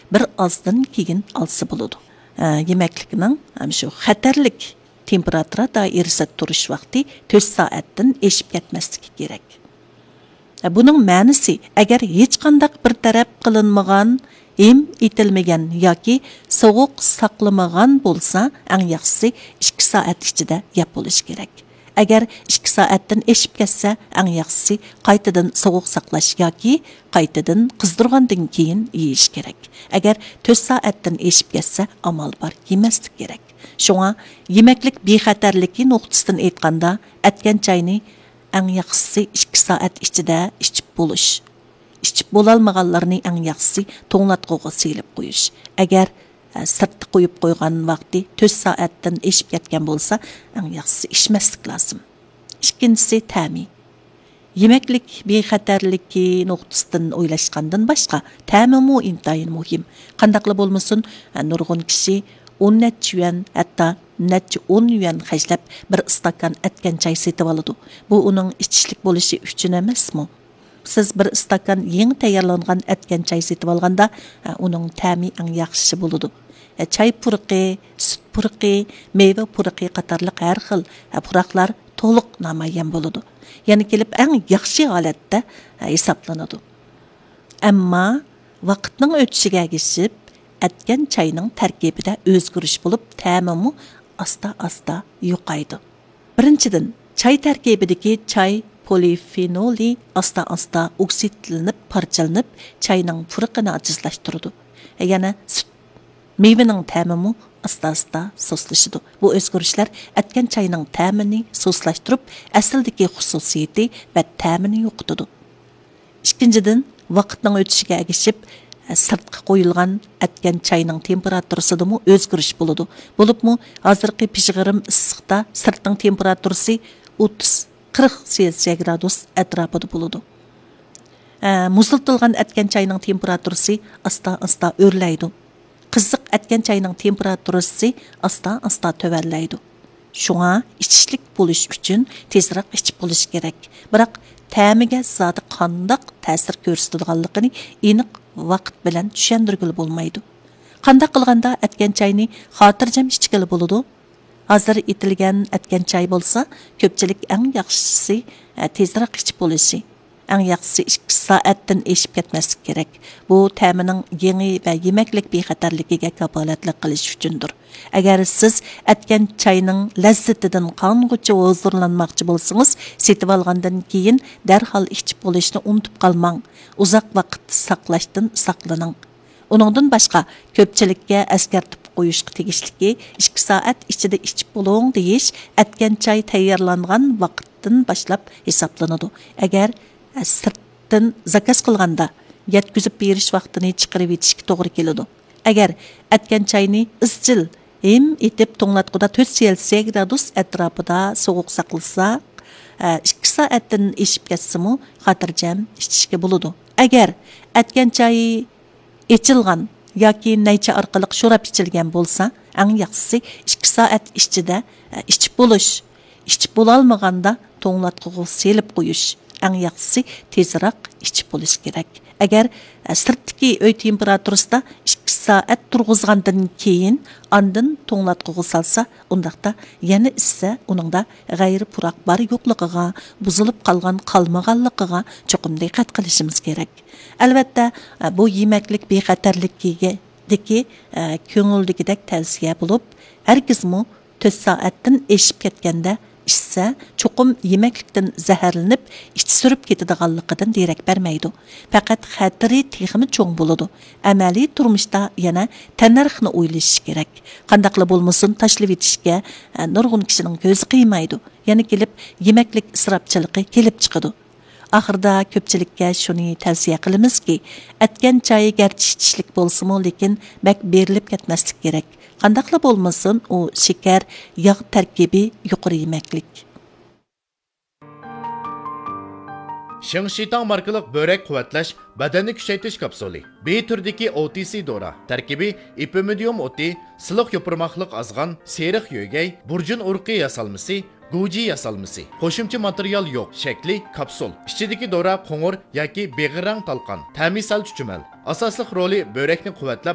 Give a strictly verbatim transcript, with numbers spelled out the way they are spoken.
bir ozdan keyin alsa bo'ladi. Yemeklikning ham shu xatarlik temperatura doirasida turish vaqti to'rt soatdan eshib ketmasligi kerak. Buning ma'nosi agar hech qanday bir taraf qilinmagan, em etilmagan yoki sovuq saqlamagan bo'lsa, eng yaxshisi ikki soat ichida yeb bo'lish kerak. Agar ikki soatdan eshib ketsa, eng yaxshisi qaytadan sovuq saqlash yoki qaytadan qizdirgandan keyin yeyish kerak. Agar to'rt soatdan eshib ketsa, amal bor, yemaslik kerak. Shunga yemeklik bexatarligi nuqtasidan aytganda, atgan choyni eng yaxshisi ikki soat ichida ichib bo'lish. Ichib bo'lolmaganlarni eng yaxshisi to'nglatqiga selib qo'yish. Agar sirtda qo'yib qo'ygan vaqti to'rt soatdan eshib ketgan bo'lsa, eng yaxshisi ichmaslik lozim. Ikkinchisi ta'mi. Yemeklik bexatarligi nuqtasidan o'ylashgandan boshqa, ta'mimi intayin muhim. Qandaqla bo'lmasin, nurg'un kishi o'n necha yuan, hatto necha o'n yuan xajlab bir stakan atgan choy setib oladi. Bu uning ichishlik bo'lishi uchun emasmi? Siz bir stakan yangi tayyorlangan atgan choy setib olganda, uning ta'mi eng yaxshi bo'ladi. Choy purqi, sut purqi, meva purqi qatorliq har xil puraqlar to'liq namoyon bo'ladi. Ya'ni kelib eng yaxshi holatda hisoblanadi. Ammo vaqtning o'tishiga ergishib, atgan choyning tarkibida o'zgarish bo'lib, ta'mimi asta-asta yo'qaydi. Birinchidan, choy tarkibidagi choy polifenoli asta-asta oksidlanib, parchalanib, choyning purqini ajizlashtiradi. Yana sut mevaning ta'mimi asta-asta soslashadi. Bu o'zgarishlar atgan choyning ta'mini soslashtirib, asldagi xususiyati va ta'mini yo'qotadi. Ikkinchidan, vaqtning o'tishiga ergishib, sirtqa qo'yilgan atgan choyning temperaturasida o'zgarish bo'ladi. Bo'libmi, hozirgi pishg'irim issiqda sirtning temperaturasi o'ttiz qirq Selsiy gradus atrofida bo'ladi. Muzlatilgan atgan choyning temperaturasi asta-asta o'rlaydi. Qiziq atgan choyning temperaturasi asta-asta tövallaydi. Shunga ichishlik bo'lish uchun tezroq ichib bo'lish kerak. Biroq ta'miga zoti qandoq ta'sir ko'rsatadiganligini aniq vaqt bilan tushuntirgili bo'lmaydi. Qanday qilganda atgan choyni xotirjam ichgili bo'ladi? Hozir etilgan atgan choy bo'lsa, ko'pchilik eng yaxshisi tezroq ichib bo'lishi. Eng yaxshisi ikki soatdan eshib ketmaslik kerak. Bu ta'mining yangi va yemeklik bexatarligiga kafolatlik qilish uchundir. Agar siz atgan choyning lazzatidan qong'ucha huzurlanmoqchi bo'lsangiz, setib olgandan keyin darhol ichib bo'lishni unutib qolmang. Uzoq vaqt saqlashdan saqlaning. Uningdan boshqa ko'pchilikka eskartib qo'yishga tegishliki ikki soat ichida ichib bo'ling deyish atgan choy tayyorlangan vaqtdan boshlab hisoblanadi. Agar sirtdan zakaz qilganda yetkazib berish vaqtini chiqarib etishga to'g'ri keladi. Agar atgan choyni izchil hem etib to'nglatquda to'rt Selsiy gradus atrofida sovuq saqlasa, ikki soatdan eshib ketsa-mu, xotirjam ichishga bo'ladi. Agar atgan choy ichilgan yoki naycha orqali sho'rab ichilgan bo'lsa, eng yaxshisi ikki soat ichida ichib bo'lish. Ichib bo'la olmaganda to'nglatqiga selib qo'yish. Eng yaxshisi tezroq ichib bo'lish kerak. Agar sirtdagi uy temperaturasida ikki soat turg'izgandan keyin ondan to'nglatqiga salsa, undaqda yana issa uningda g'ayri puraq bor yo'qligiga, buzilib qolgan qolmaganligiga cho'qim diqqat qilishimiz kerak. Albatta, bu yemeklik bexatarligiga deki ko'ngildagidek tavsiya bo'lib, hargizmi to'rt soatdan eshib ketganda ishsa cho'qim yemeklikdan zaharlanib, ichi surib ketadiganligidan derak bermaydi. Faqat xatiri texmi cho'ng bo'ladi. Amaliy turmushda yana tannarxni o'ylash kerak. Qandaqla bo'lmasin tashlab etishga nurg'un kishining ko'zi qiymaydi. Yana kelib yemeklik isrofchiligi kelib chiqadi. Oxirda ko'pchilikka shuni tavsiya qilamizki, atgan choy garchi ichishlik bo'lsa-mu, lekin bak berilib ketmaslik kerak. Qandaqla bo'lmasin, u shakar, yog' tarkibi yuqori yemeklik. Shingshitang markalik börek quvvatlash, badanni kuchaytirish kapsuli. B turdagi O T C dora. Tarkibi ipimidium o'ti, siliq yopirmoqliq azg'an, seriq yo'gay, burjun urqi yasalmasi, Guji yasalmasi. Qo'shimcha material yo'q. Shakli kapsul. Ichidagi dora qo'ng'ir yoki beg'irang talqon. Ta'mi sal chuchumal. Asosli roli börekni quvvatlab